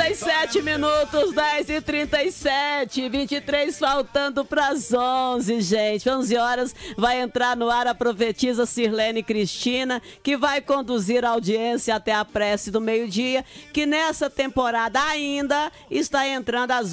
37 minutos, 10h37, 23 faltando para as 11, gente. 11 horas vai entrar no ar a profetisa Sirlene Cristina, que vai conduzir a audiência até a prece do meio-dia, que nessa temporada ainda está entrando às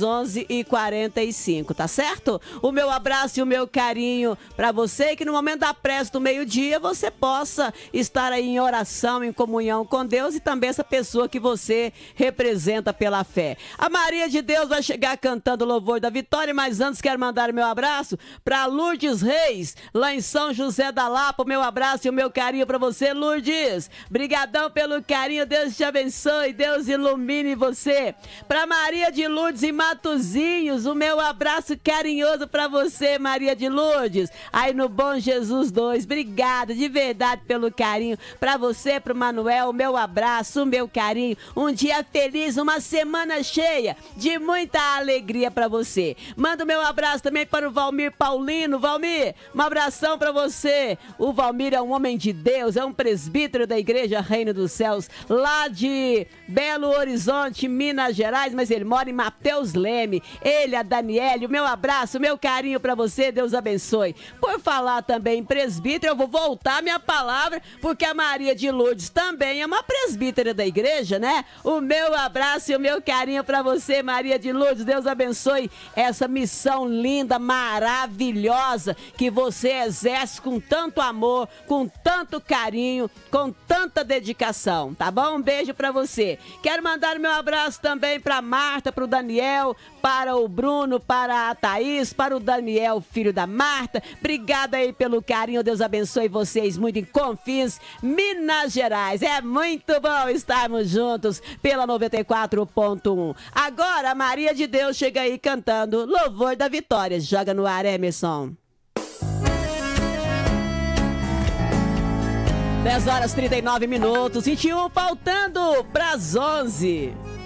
11h45, tá certo? O meu abraço e o meu carinho para você, que no momento da prece do meio-dia você possa estar aí em oração, em comunhão com Deus e também essa pessoa que você representa pela fé. A Maria de Deus vai chegar cantando o louvor da vitória, mas antes quero mandar o meu abraço para Lourdes Reis, lá em São José da Lapa. O meu abraço e o meu carinho para você, Lourdes. Brigadão pelo carinho, Deus te abençoe, Deus ilumine você. Para Maria de Lourdes em Matozinhos, o meu abraço carinhoso para você, Maria de Lourdes, aí no Bom Jesus 2. Obrigada de verdade pelo carinho. Para você, para o Manuel, o meu abraço, o meu carinho. Um dia feliz, uma semana cheia de muita alegria para você. Manda o meu abraço também para o Valmir Paulino. Valmir, um abração para você. O Valmir é um homem de Deus, é um presbítero da Igreja Reino dos Céus, lá de Belo Horizonte, Minas Gerais, mas ele mora em Mateus Leme. Ele, a Daniele, o meu abraço, o meu carinho para você, Deus abençoe. Por falar também em presbítero, eu vou voltar minha palavra, porque a Maria de Lourdes também é uma presbítera da igreja, né? O meu abraço e o meu carinho para você, Maria de Lourdes. Deus abençoe essa missão linda, maravilhosa, que você exerce com tanto amor, com tanto carinho, com tanta dedicação, tá bom? Um beijo para você. Quero mandar o meu abraço também para Marta, para o Daniel, para o Bruno, para a Thaís, para o Daniel, filho da Marta. Obrigada aí pelo carinho, Deus abençoe vocês muito em Confins, Minas Gerais. É muito bom estarmos juntos pela 94.1. Agora a Maria de Deus chega aí cantando Louvor da Vitória. Joga no ar, Emerson. 10 horas 39 minutos, 21 faltando para as 11.